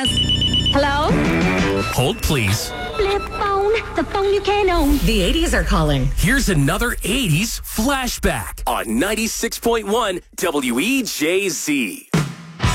Hello? Hold, please. Flip phone, the phone you can't own. The 80s are calling. Here's another 80s flashback on 96.1 WEJZ.